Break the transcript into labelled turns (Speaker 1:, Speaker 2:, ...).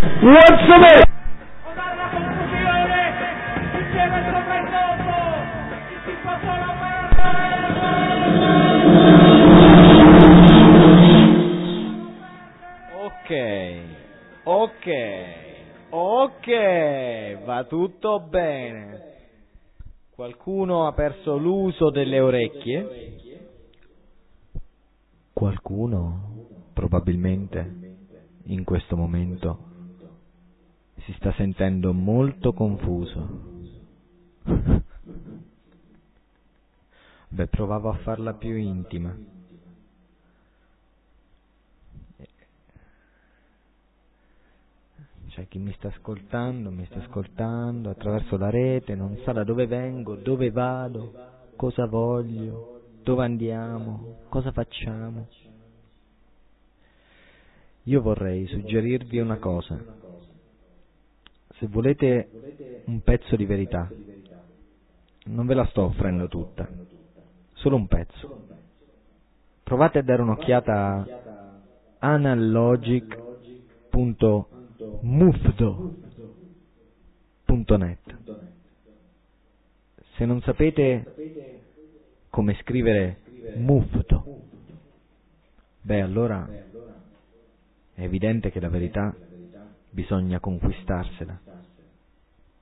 Speaker 1: What's the name?
Speaker 2: Una confusione insieme al soprannome il tipo solo
Speaker 3: Ok, va tutto bene. Qualcuno ha perso l'uso delle orecchie? Qualcuno, probabilmente, in questo momento, si sta sentendo molto confuso. Beh, provavo a farla più intima. C'è chi mi sta ascoltando attraverso la rete, non sa da dove vengo, dove vado, cosa voglio, dove andiamo, cosa facciamo. Io vorrei suggerirvi una cosa. Se volete un pezzo di verità, non ve la sto offrendo tutta, solo un pezzo. Provate a dare un'occhiata a analogic.mufdo.net. Se non sapete come scrivere mufdo, beh, allora è evidente che la verità bisogna conquistarsela.